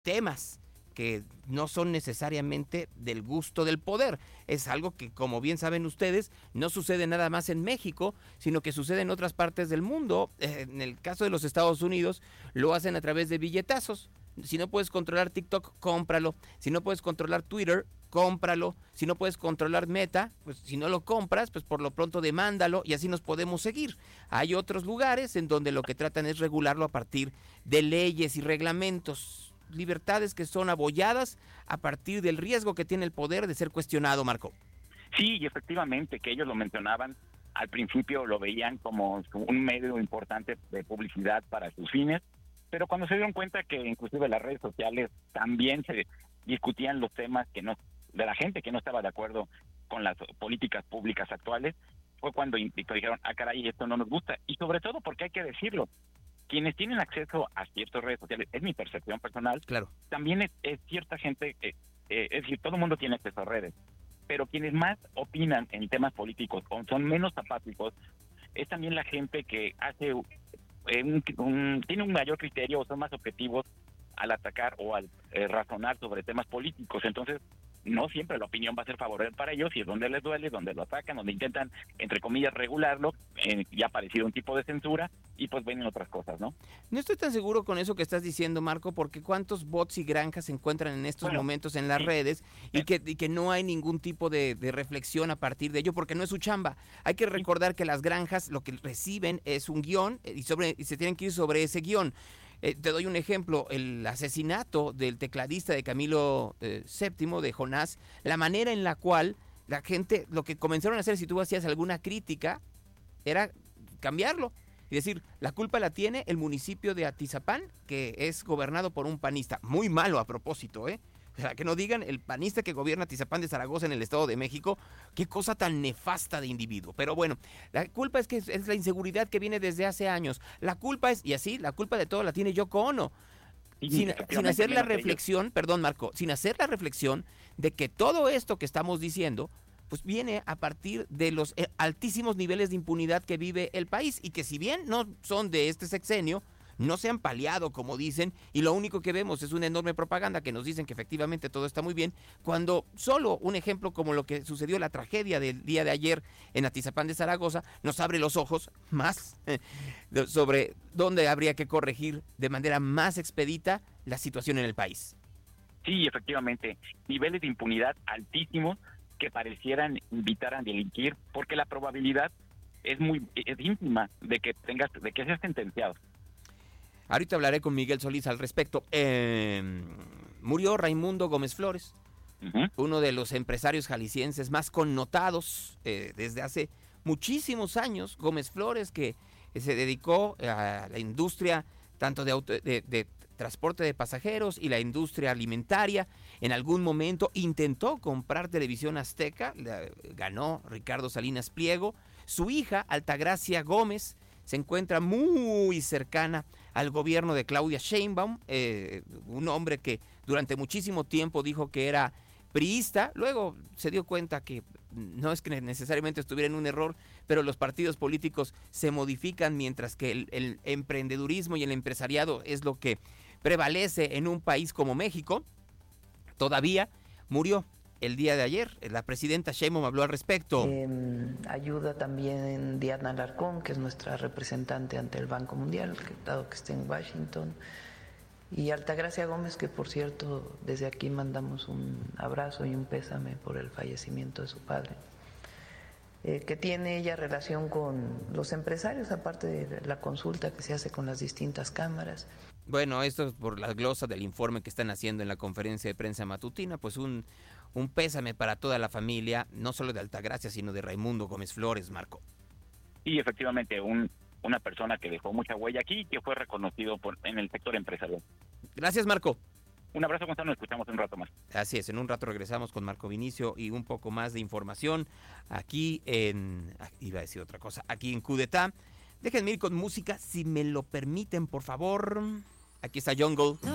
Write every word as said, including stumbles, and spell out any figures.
temas que no son necesariamente del gusto del poder. Es algo que, como bien saben ustedes, no sucede nada más en México, sino que sucede en otras partes del mundo. Eh, en el caso de los Estados Unidos, lo hacen a través de billetazos. Si no puedes controlar TikTok, cómpralo. Si no puedes controlar Twitter, cómpralo. Si no puedes controlar Meta, pues si no lo compras, pues por lo pronto demándalo y así nos podemos seguir. Hay otros lugares en donde lo que tratan es regularlo a partir de leyes y reglamentos. Libertades que son abolladas a partir del riesgo que tiene el poder de ser cuestionado, Marco. Sí, y efectivamente, que ellos lo mencionaban, al principio lo veían como, como un medio importante de publicidad para sus fines, pero cuando se dieron cuenta que inclusive las redes sociales también se discutían los temas que no de la gente que no estaba de acuerdo con las políticas públicas actuales, fue cuando dijeron, ah caray, esto no nos gusta, y sobre todo porque hay que decirlo, quienes tienen acceso a ciertas redes sociales, es mi percepción personal, claro, también es, es cierta gente, eh, eh, es decir, todo el mundo tiene acceso a redes, pero quienes más opinan en temas políticos o son menos apáticos, es también la gente que hace eh, un, un, tiene un mayor criterio o son más objetivos al atacar o al eh, razonar sobre temas políticos. Entonces, no siempre la opinión va a ser favorable para ellos, y es donde les duele, donde lo atacan, donde intentan, entre comillas, regularlo, eh, ya ha aparecido un tipo de censura, y pues vienen otras cosas, ¿no? No estoy tan seguro con eso que estás diciendo, Marco, porque cuántos bots y granjas se encuentran en estos bueno, momentos en las sí. redes y que, y que no hay ningún tipo de, de reflexión a partir de ello, porque no es su chamba. Hay que recordar que las granjas lo que reciben es un guión y, sobre, y se tienen que ir sobre ese guión. Eh, te doy un ejemplo, el asesinato del tecladista de Camilo eh, séptimo, de Jonás, la manera en la cual la gente, lo que comenzaron a hacer si tú hacías alguna crítica, era cambiarlo y decir, la culpa la tiene el municipio de Atizapán, que es gobernado por un panista, muy malo a propósito, ¿eh? O sea, que no digan el panista que gobierna Atizapán de Zaragoza en el Estado de México, qué cosa tan nefasta de individuo. Pero bueno, la culpa es que es, es la inseguridad que viene desde hace años. La culpa es, y así, la culpa de todo la tiene Yoko Ono. Sin, sin hacer la reflexión, perdón Marco, sin hacer la reflexión de que todo esto que estamos diciendo, pues viene a partir de los altísimos niveles de impunidad que vive el país y que si bien no son de este sexenio, no se han paliado, como dicen, y lo único que vemos es una enorme propaganda que nos dicen que efectivamente todo está muy bien, cuando solo un ejemplo como lo que sucedió, la tragedia del día de ayer en Atizapán de Zaragoza, nos abre los ojos más eh, sobre dónde habría que corregir de manera más expedita la situación en el país. Sí, efectivamente, niveles de impunidad altísimos que parecieran invitar a delinquir, porque la probabilidad es muy es ínfima de que tengas de que seas sentenciado. Ahorita hablaré con Miguel Solís al respecto. Eh, murió Raimundo Gómez Flores, uh-huh. uno de los empresarios jaliscienses más connotados eh, desde hace muchísimos años. Gómez Flores, que se dedicó a la industria tanto de, auto, de, de transporte de pasajeros y la industria alimentaria. En algún momento intentó comprar Televisión Azteca, la, ganó Ricardo Salinas Pliego. Su hija, Altagracia Gómez, se encuentra muy cercana al gobierno de Claudia Sheinbaum, eh, un hombre que durante muchísimo tiempo dijo que era priista, luego se dio cuenta que no es que necesariamente estuviera en un error, pero los partidos políticos se modifican mientras que el, el emprendedurismo y el empresariado es lo que prevalece en un país como México. Todavía murió el día de ayer, la presidenta Sheinbaum habló al respecto. Eh, ayuda también Diana Alarcón, que es nuestra representante ante el Banco Mundial, que, dado que está en Washington. Y Altagracia Gómez, que por cierto, desde aquí mandamos un abrazo y un pésame por el fallecimiento de su padre. Eh, que tiene ella relación con los empresarios, aparte de la consulta que se hace con las distintas cámaras. Bueno, esto es por la glosa del informe que están haciendo en la conferencia de prensa matutina, pues un, un pésame para toda la familia, no solo de Altagracia, sino de Raimundo Gómez Flores, Marco. Y efectivamente, un, una persona que dejó mucha huella aquí y que fue reconocido por, en el sector empresarial. Gracias, Marco. Un abrazo, Gonzalo, nos escuchamos un rato más. Así es, en un rato regresamos con Marco Vinicio y un poco más de información aquí en... Iba a decir otra cosa, aquí en Cudetá. Déjenme ir con música, si me lo permiten, por favor. Aquí está Jungle.